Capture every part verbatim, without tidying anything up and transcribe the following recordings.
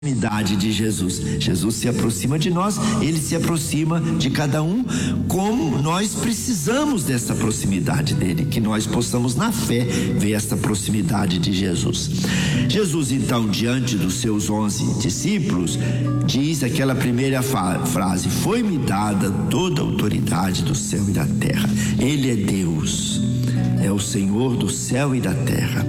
proximidade de Jesus. Jesus se aproxima de nós, ele se aproxima de cada um, como nós precisamos dessa proximidade dele, que nós possamos na fé ver essa proximidade de Jesus. Jesus, então, diante dos seus onze discípulos, diz aquela primeira frase: foi-me dada toda a autoridade do céu e da terra. Ele é Deus, é o Senhor do céu e da terra.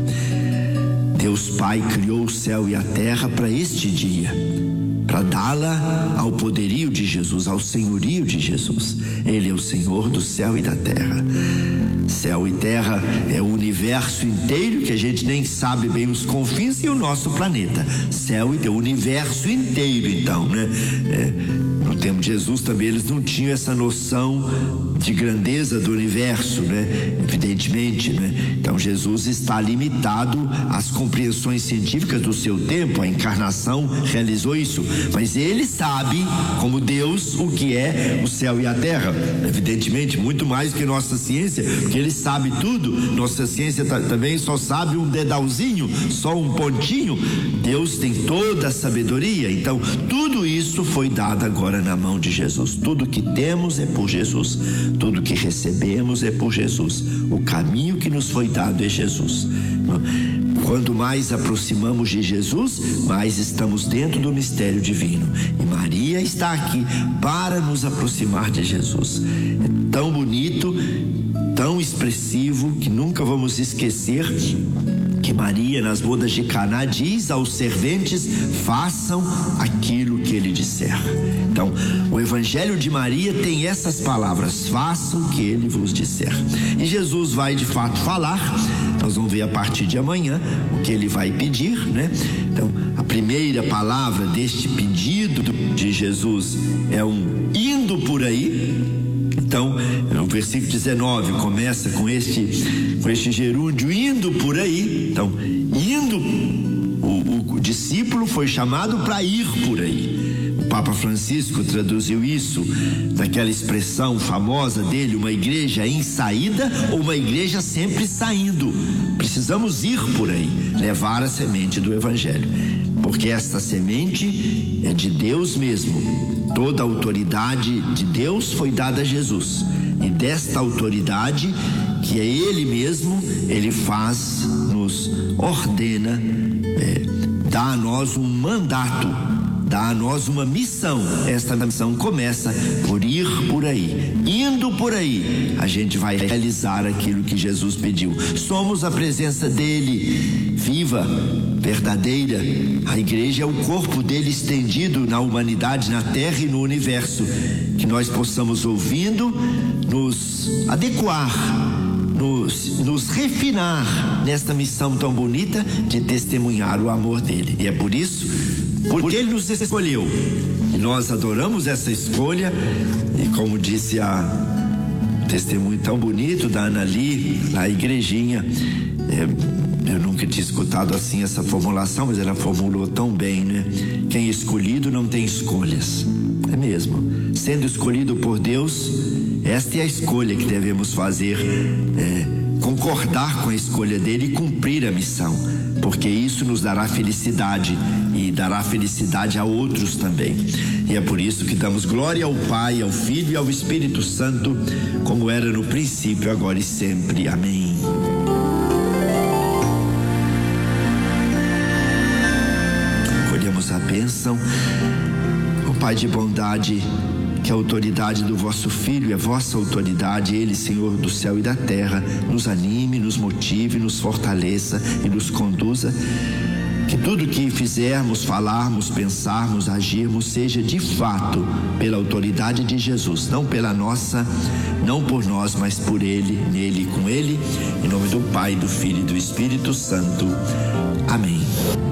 Deus Pai criou o céu e a terra para este dia, para dá-la ao poderio de Jesus, ao senhorio de Jesus. Ele é o Senhor do céu e da terra. Céu e terra é o universo inteiro, que a gente nem sabe bem os confins, e o nosso planeta. Céu e terra, o universo inteiro, então, né? É, no tempo de Jesus também eles não tinham essa noção de grandeza do universo, né? Evidentemente, né? Então Jesus está limitado às compreensões científicas do seu tempo. A encarnação realizou isso, mas ele sabe, como Deus, o que é o céu e a terra. Evidentemente, muito mais que nossa ciência, porque ele sabe tudo. Nossa ciência também só sabe um dedalzinho, só um pontinho. Deus tem toda a sabedoria. Então tudo isso foi dado agora na mão de Jesus. Tudo que temos é por Jesus, tudo que recebemos é por Jesus. O caminho que nos foi dado é Jesus. Quanto mais aproximamos de Jesus, mais estamos dentro do mistério divino. E Maria está aqui para nos aproximar de Jesus. É tão bonito, tão expressivo, que nunca vamos esquecer que Maria, nas bodas de Caná, diz aos serventes: façam aquilo que ele disser. Então, o Evangelho de Maria tem essas palavras: façam o que ele vos disser. E Jesus vai de fato falar. Nós vamos ver a partir de amanhã o que ele vai pedir, né? Então, a primeira palavra deste pedido de Jesus é um indo por aí. Então, o versículo dezenove começa com este, com este gerúndio, indo por aí. Então, indo, o, o discípulo foi chamado para ir por aí. O Papa Francisco traduziu isso daquela expressão famosa dele: uma igreja em saída ou uma igreja sempre saindo. Precisamos ir por aí, levar a semente do Evangelho, porque esta semente é de Deus mesmo. Toda a autoridade de Deus foi dada a Jesus, e desta autoridade, que é Ele mesmo, Ele faz, nos ordena, é, dá a nós um mandato, dá a nós uma missão. Esta missão começa por ir por aí. Indo por aí, a gente vai realizar aquilo que Jesus pediu. Somos a presença dele, viva, verdadeira. A igreja é o corpo dele estendido na humanidade, na terra e no universo. Que nós possamos, ouvindo, nos adequar, nos, nos refinar nesta missão tão bonita de testemunhar o amor dele. E é por isso, porque ele nos escolheu, e nós adoramos essa escolha. E como disse a testemunho tão bonito da Ana Lee, na igrejinha, é, eu nunca tinha escutado assim essa formulação, mas ela formulou tão bem, né? Quem é escolhido não tem escolhas. É mesmo. Sendo escolhido por Deus, esta é a escolha que devemos fazer, é, concordar com a escolha dele e cumprir a missão, porque isso nos dará felicidade e dará felicidade a outros também. E é por isso que damos glória ao Pai, ao Filho e ao Espírito Santo, como era no princípio, agora e sempre. Amém. A bênção. O Pai de bondade, que a autoridade do vosso Filho é vossa autoridade, ele, Senhor do céu e da terra, nos anime, nos motive, nos fortaleça e nos conduza. Que tudo que fizermos, falarmos, pensarmos, agirmos, seja de fato pela autoridade de Jesus, não pela nossa, não por nós, mas por ele, nele e com ele. Em nome do Pai, do Filho e do Espírito Santo. Amém.